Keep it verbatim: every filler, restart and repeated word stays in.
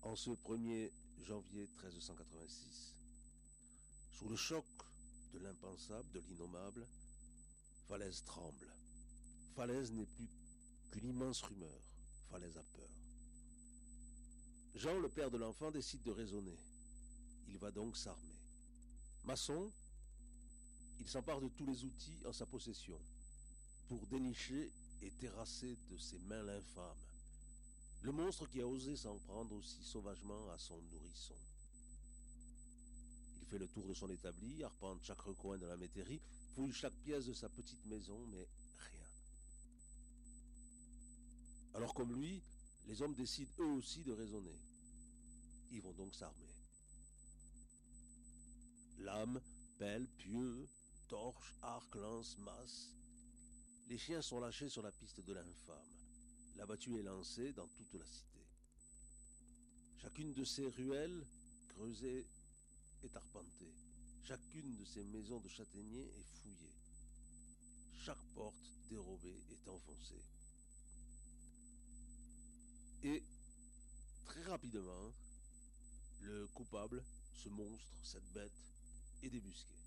En ce premier janvier treize cent quatre-vingt-six, sous le choc de l'impensable, de l'innommable, Falaise tremble. Falaise n'est plus qu'une immense rumeur. Falaise a peur. Jean, le père de l'enfant, décide de raisonner. Il va donc s'armer. Maçon, il s'empare de tous les outils en sa possession pour dénicher et terrasser de ses mains l'infâme, le monstre qui a osé s'en prendre aussi sauvagement à son nourrisson. Il fait le tour de son établi, arpente chaque recoin de la métairie, fouille chaque pièce de sa petite maison, mais rien. Alors comme lui, les hommes décident eux aussi de raisonner. Ils vont donc s'armer. Lame, pelle, pieu, torche, arc, lance, masse. Les chiens sont lâchés sur la piste de l'infâme. La battue est lancée dans toute la cité. Chacune de ces ruelles, creusées, est arpentée. Chacune de ces maisons de châtaigniers est fouillée. Chaque porte dérobée est enfoncée. Et, très rapidement, le coupable, ce monstre, cette bête, est débusqué.